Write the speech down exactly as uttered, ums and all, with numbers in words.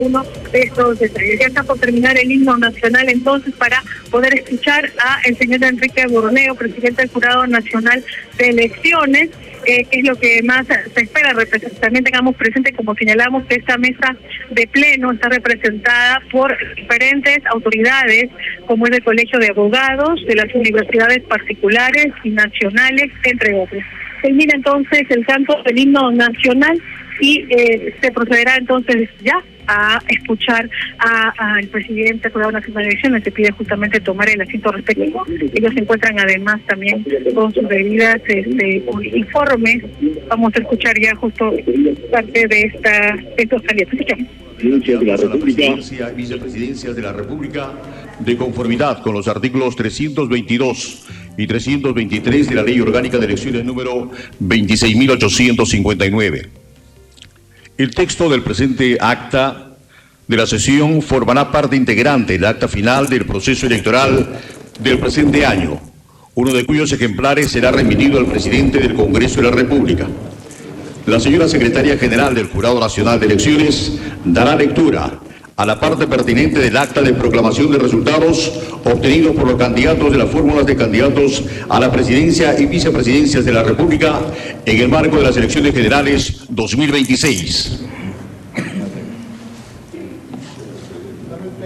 uno de estos detalles. Ya está por terminar el himno nacional entonces para poder escuchar a el señor Enrique Burneo, presidente del Jurado Nacional de Elecciones, eh, que es lo que más se espera. También tengamos presente, como señalamos, que esta mesa de pleno está representada por diferentes autoridades, como es el Colegio de Abogados, de las universidades particulares y nacionales, entre otros. Termina entonces el canto del himno nacional y eh, se procederá entonces ya a escuchar al presidente del Jurado Nacional de Elecciones. Se pide justamente tomar el asiento respectivo. Ellos se encuentran además también con sus debidas este, informes. Vamos a escuchar ya justo parte de, esta, de estos candidatos. Presidencia de la República, vicepresidencias de la República, de conformidad con los artículos trescientos veintidós y trescientos veintitrés de la Ley Orgánica de Elecciones número veintiséis mil ochocientos cincuenta y nueve. El texto del presente acta de la sesión formará parte integrante del acta final del proceso electoral del presente año, uno de cuyos ejemplares será remitido al presidente del Congreso de la República. La señora Secretaria General del Jurado Nacional de Elecciones dará lectura a la parte pertinente del acta de proclamación de resultados obtenidos por los candidatos de las fórmulas de candidatos a la presidencia y vicepresidencias de la República en el marco de las elecciones generales dos mil veintiséis.